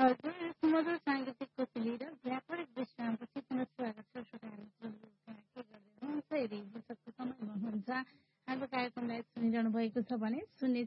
हजुर, सुमधुर साङ्गीतिक कोसेली र व्यापारिक विश्रामपछि पुनः स्वागत छ श्रोताहरू। के गर्दै हुनुहुन्छ यदि पुस्तकको समयमा हुनुहुन्छ हाम्रो कार्यक्रमलाई सुनिरहनु भएको छ भने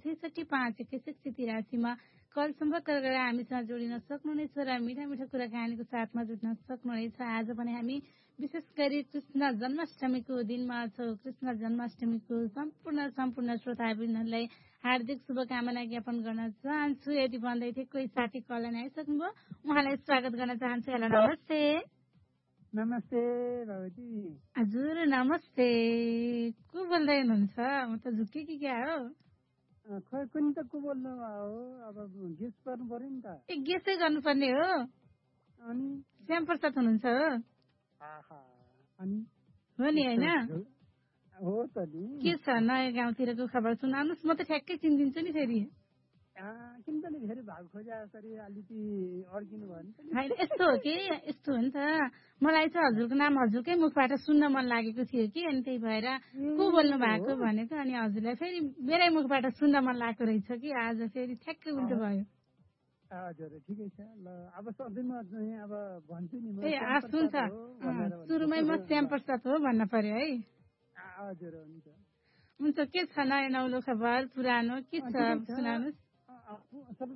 066518183 कल सम्पर्क गरेर हामीसँग जोडिन सक्नुहुनेछ र मिठा मिठा कुराकानीको साथमा जुट्न सक्नुहुनेछ। आज पनि हामी विशेष गरी कृष्ण जन्माष्टमीको दिनमा छौँ। कृष्ण जन्माष्टमीको सम्पूर्ण श्रोतावृन्दलाई हार्दिक शुभकामना ज्ञापन गर्न चाहन्छु। यदि भन्दै थिए कोही साथी कलन आइसक्नुभयो, उहाँलाई स्वागत गर्न चाहन्छु। हेलो, नमस्ते। नमस्ते भगवती। हजुर नमस्ते। को बोल्दै हुनुहुन्छ? म त झुक्के कि क्या हो? खै कुन त को बोल्नु हो? अब गेस गर्नु पर्यो नि त। ए गेसै गर्नुपर्ने हो? अनि श्याम प्रसाद हुनुहुन्छ हो? अनि हो नि होइन? हो त नि। के छ नयाँ गाउँतिरको खबर सुनाउनुहोस्, म त ठ्याक्कै चिनिदिन्छु नि फेरि। किन त नि फेरि भाग खोजे जसरी अलिकति अड्किनु भयो नि त। होइन यस्तो हो कि यस्तो हो नि त, मलाई चाहिँ हजुरको नाम हजुरकै मुखबाट सुन्न मन लागेको थियो कि, अनि त्यही भएर को बोल्नु भएको भनेको, अनि हजुरलाई फेरि मेरै मुखबाट सुन्न मन लागेको रहेछ कि, आज फेरि ठ्याक्कै उल्टो भयो। हजुर ठिकै छ ल। अब सधैँ अब भन्छु नि म। ए सुन्छ, सुरुमै म श्याम प्रसाद हो भन्न पर्यो है। हजुर हुन्छ। हुन्छ, के छ नयाँ नौलो खबर पुरानो के छ सुनाउनुहोस्। सबै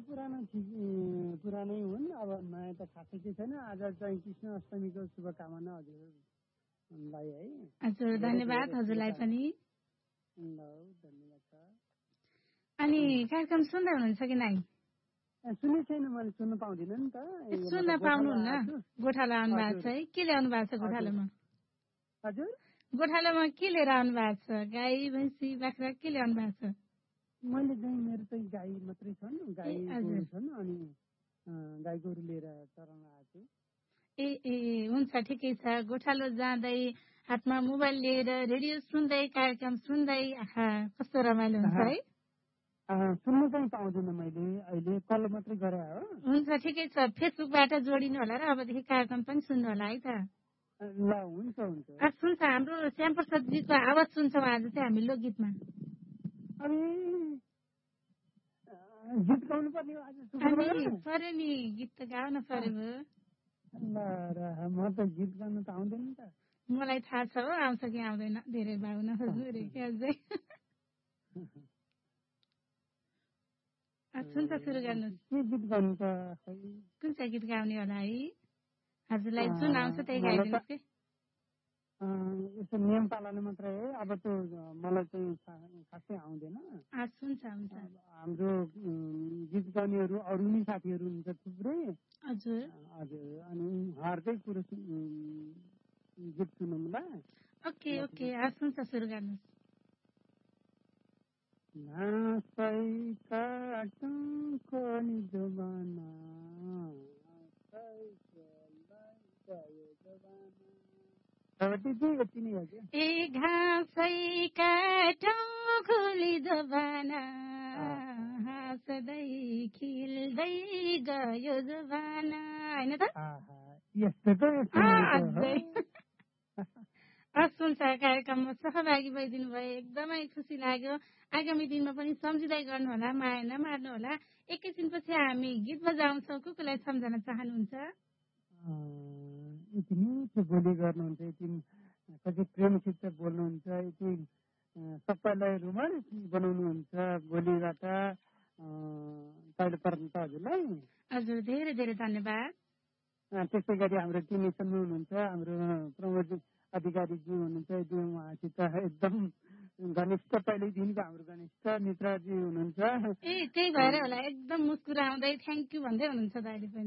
पुरानै हुन्। अब नयाँ त खासै के छैन। आज चाहिँ कृष्ण अष्टमीको शुभकामना हजुरलाई है। हजुर धन्यवाद हजुरलाई पनि। ल धन्यवाद छ। अनि कार्यक्रम सुन्दै हुनुहुन्छ कि नै? सुनेको छैन, मैले सुन्न पाउँदिनँ नि त। सुन्न पाउनुहुन्न? गोठालो आउनु भएको छ है? के ल्याउनु भएको छ गोठालोमा? हजुर गोठालोमा के लिएर आउनु भएको छ? गाई भैँसी बाख्रा के ल्याउनु भएको छ? मैले चाहिँ मेरो चाहिँ गाई मात्रै छन्, गाई गोरु छन्, अनि गाई गोरु लिएर चराउन आएको छु। ए हुन्छ ठिकै छ। गोठालो जाँदै हातमा मोबाइल लिएर रेडियो सुन्दै कार्यक्रम सुन्दै कस्तो रमाइलो हुन्छ है। सुन्नु चाहिँ पाउँदिनँ मैले, अहिले कल मात्रै गरे हो। हुन्छ ठिकै छ, फेसबुकबाट जोडिनु होला र अबदेखि कार्यक्रम पनि सुन्नु होला है त। ल हुन्छ हुन्छ। सुन्छ, हाम्रो श्याम प्रसादजीको आवाज सुन्छौँ आज चाहिँ हामी लोकगीतमा। अनि गीत गाउनु पर्ने आज पर्यो नि, गीत त गाउन पर्यो। म त गीत गाउन त आउँदैन नि त। मलाई थाहा छ हो, आउँछ कि आउँदैन, धेरै भाउन हजुर क्या अझै। सुन्छ, सुरु गर्नुहोस्। के गीत गाउनु त? कुन चाहिँ गीत गाउने होला है? हजुरलाई जुन आउँछ त्यही गाइदिनुहोस् कि। यसो नियम पालन मात्रै हो, अब त मलाई चाहिँ खासै आउँदैन। हुन्छ हुन्छ। हाम्रो गीत गाउनेहरू अरू नै साथीहरू हुन्छ थुप्रै। हजुर हजुर, अनि उहाँहरूकै कुरो गीत सुनौँ ल। ओके ओके, हुन्छ सुरु गर्नुहोस्। नासै काटुको निजमाना ए घाँसै काटौँ खोली जबाना, हाँस्दै खिल्दै गयो जबाना, होइन त? सुन्छ, कार्यक्रममा सहभागी भइदिनु भयो, एकदमै खुसी लाग्यो। आगामी दिनमा पनि सम्झिँदै गर्नुहोला, माया नमार्नु होला। एकैछिनपछि हामी गीत बजाउँछौँ। कसलाई सम्झन चाहनुहुन्छ? यति मिठो बोली गर्नुहुन्छ, यति कति प्रेमसित बोल्नुहुन्छ, यति सबैलाई रोमान्स बनाउनुहुन्छ बोलीबाट। पहिलो प्रथम त हजुरलाई हजुर धेरै धेरै धन्यवाद। त्यसै गरी हाम्रो टिनेसनमा हुनुहुन्छ हाम्रो प्रमोद अधिकारीज्यू हुनुहुन्छ, उहाँसित एकदम घनिष्ठ पहिल्यैदेखिको हाम्रो घनिष्ठ मित्रजी हुनुहुन्छ। ए त्यही भएर होला एकदम मुस्कुराउँदै थ्याङ्क यू भन्दै हुनुहुन्छ दाइले पनि।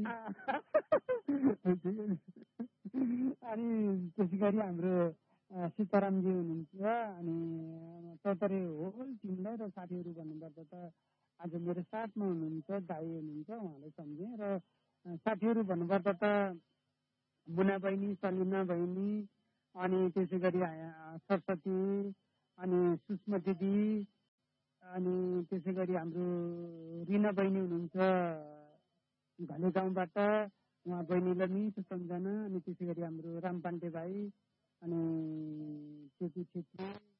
अनि त्यसै गरी हाम्रो सीतारामजी हुनुहुन्छ, अनि ततरे होल टिमलाई र साथीहरू भन्नुपर्दा त आज मेरो साथमा हुनुहुन्छ, दाई हुनुहुन्छ, उहाँलाई सम्झेँ। र साथीहरू भन्नुपर्दा त मुना बहिनी, सलिना बहिनी, अनि त्यसै गरी सरस्वती, अनि सुषमा दिदी, अनि त्यसै गरी हाम्रो रिना बहिनी हुनुहुन्छ घले गाउँबाट, उहाँ बहिनीलाई मिठो सम्झना। अनि त्यसै गरी हाम्रो राम पाण्डे भाइ, अनि केपी छेत्री,